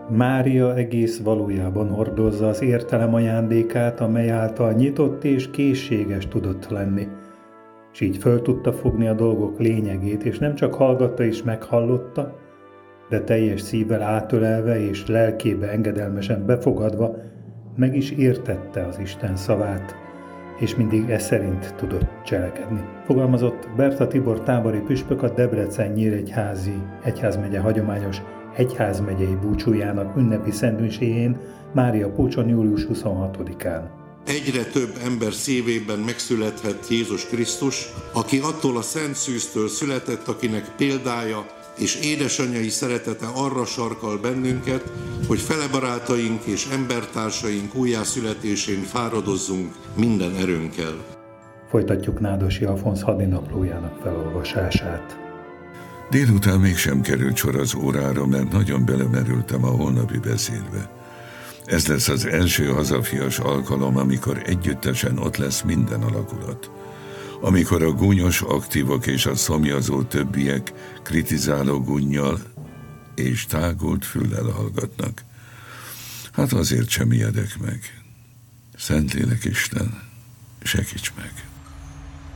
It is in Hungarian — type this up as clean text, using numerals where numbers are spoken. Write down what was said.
Mária egész valójában hordozza az értelem ajándékát, amely által nyitott és készséges tudott lenni, és így föl tudta fogni a dolgok lényegét, és nem csak hallgatta és meghallotta, de teljes szívvel átölelve és lelkébe engedelmesen befogadva meg is értette az Isten szavát, és mindig e szerint tudott cselekedni. Fogalmazott Berta Tibor tábori püspök a Debrecen-Nyíregyházi egyházmegye hagyományos egyházmegyei búcsújának ünnepi szentmiséjén Mária Pócson július 26-án. Egyre több ember szívében megszülethet Jézus Krisztus, aki attól a szent szűztől született, akinek példája és édesanyjai szeretete arra sarkal bennünket, hogy felebarátaink és embertársaink újjászületésén fáradozzunk minden erőnkkel. Folytatjuk Nádosi Alfonz hadinaplójának felolvasását. Délután mégsem került sor az órára, mert nagyon belemerültem a holnapi beszédbe. Ez lesz az első hazafias alkalom, amikor együttesen ott lesz minden alakulat. Amikor a gúnyos aktívok és a szomjazó többiek kritizáló gúnnyal és tágult füllel hallgatnak. Hát azért sem ijedek meg. Szentlélek Isten, segíts meg!